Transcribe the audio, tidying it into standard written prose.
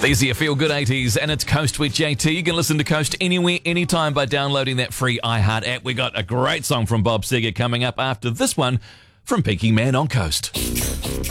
These are your Feel Good 80s, and it's Coast with JT. You can listen to Coast anywhere, anytime by downloading that free iHeart app. We got a great song from Bob Seger coming up after this one from Peking Man on Coast.